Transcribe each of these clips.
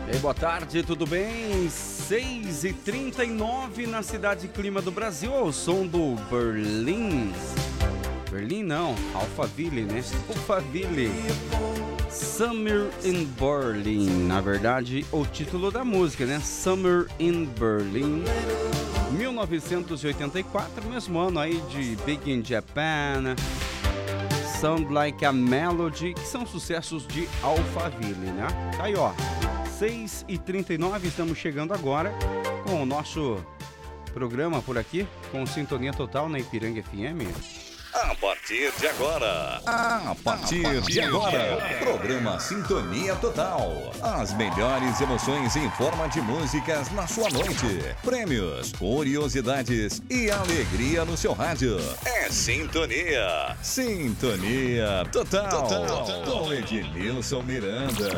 E aí, boa tarde, tudo bem? 6h39 na cidade clima do Brasil, ao som do Berlim. Berlim não, Alphaville, né? Alphaville. Summer in Berlin, na verdade, o título da música, né? Summer in Berlin. 1984, mesmo ano aí de Big in Japan, Sound Like a Melody, que são sucessos de Alphaville, né? Tá aí, ó. 6h39, estamos chegando agora com o nosso programa por aqui, com Sintonia Total na Ipiranga FM. A partir de agora, programa Sintonia Total. As melhores emoções em forma de músicas na sua noite. Prêmios, curiosidades e alegria no seu rádio. É Sintonia. Sintonia Total. Com Ednilson Miranda.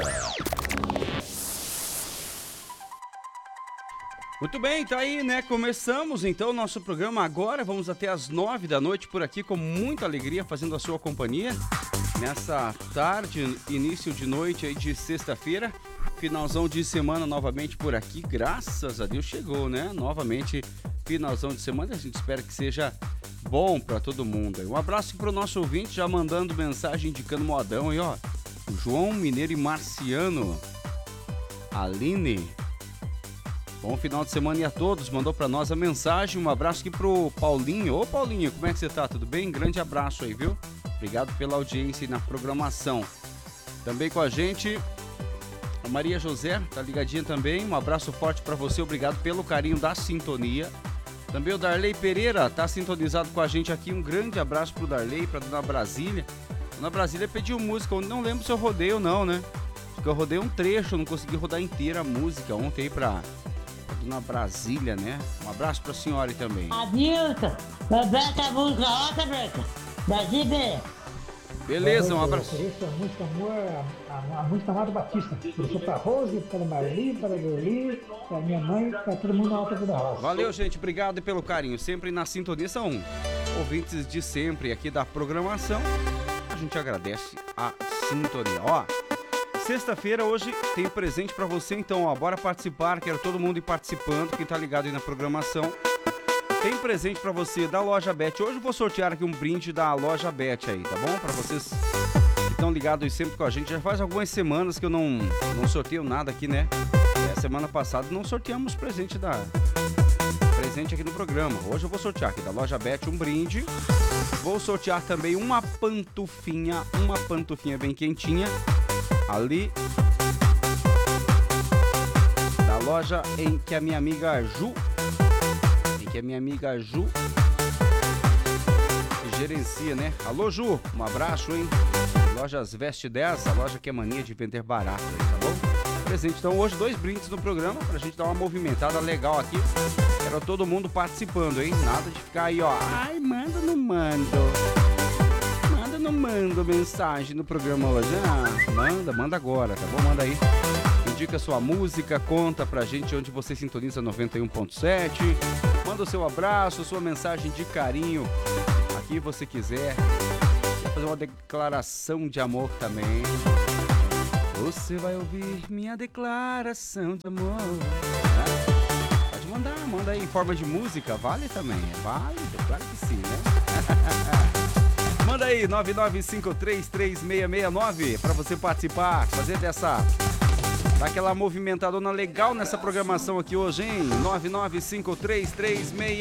Muito bem, tá aí, né? Começamos então o nosso programa agora. Vamos até às 9 da noite por aqui com muita alegria, fazendo a sua companhia nessa tarde, início de noite aí de sexta-feira. Finalzão de semana novamente por aqui, graças a Deus chegou, né? Novamente, finalzão de semana, a gente espera que seja bom pra todo mundo. Um abraço pro nosso ouvinte, já mandando mensagem indicando modão aí, ó. O João Mineiro e Marciano. Aline. Bom final de semana e a todos, mandou pra nós a mensagem, um abraço aqui pro Paulinho. Ô Paulinho, como é que você tá? Tudo bem? Grande abraço aí, viu? Obrigado pela audiência e na programação. Também com a gente, a Maria José, tá ligadinha também, um abraço forte pra você, obrigado pelo carinho da sintonia. Também o Darley Pereira, tá sintonizado com a gente aqui, um grande abraço pro Darley, pra Dona Brasília. Dona Brasília pediu música, eu não lembro se eu rodei ou não, né? Porque eu rodei um trecho, eu não consegui rodar inteira a música ontem aí pra Dona Brasília, né? Um abraço pra senhora aí também. Adilson, Bebeca, música outra, Beca. Brasília. Beleza, um abraço. Essa música a música Amado Batista. Eu sou pra Rose, para Marli, para Dorli, para minha mãe, para todo mundo na Alta da Rosa. Valeu, gente. Obrigado pelo carinho. Sempre na sintonia, são ouvintes de sempre aqui da programação. A gente agradece a sintonia. Ó, sexta-feira hoje tem presente pra você, então, ó, bora participar, quero todo mundo ir participando, quem tá ligado aí na programação. Tem presente pra você da Loja Bet. Hoje eu vou sortear aqui um brinde da Loja Bet aí, tá bom? Pra vocês que estão ligados sempre com a gente. Já faz algumas semanas que eu não sorteio nada aqui, né? Semana passada não sorteamos presente aqui no programa. Hoje eu vou sortear aqui da Loja Bet um brinde. Vou sortear também uma pantufinha bem quentinha. Ali da loja em que a minha amiga Ju que gerencia, né? Alô Ju, um abraço, hein? Lojas Veste 10, a loja que é mania de vender barato aí, tá bom? Presente, então hoje 2 brindes no programa pra gente dar uma movimentada legal aqui. Quero todo mundo participando, hein? Nada de ficar aí, ó. Ai, manda, não mando. Não manda mensagem no programa hoje. Ah, manda agora, tá bom? Manda aí. Indica sua música, conta pra gente onde você sintoniza 91.7. Manda o seu abraço, sua mensagem de carinho, a quem você quiser. Quer fazer uma declaração de amor também. Você vai ouvir minha declaração de amor. Pode manda aí em forma de música, vale também. É válido, claro que sim, né? Manda aí, 99533669 pra você participar, fazer daquela movimentadona legal nessa programação aqui hoje, hein? 99533669.